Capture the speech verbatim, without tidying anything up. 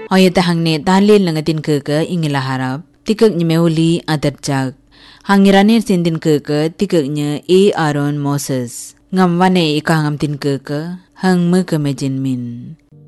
Oyata hangne dalil langatin keke ingila harap tikek nyemeuli adarjak. Hangiranir sindin keke tikeknya e Aaron Moses. Ngam wane ikahangam tin keke hang meke mejin min.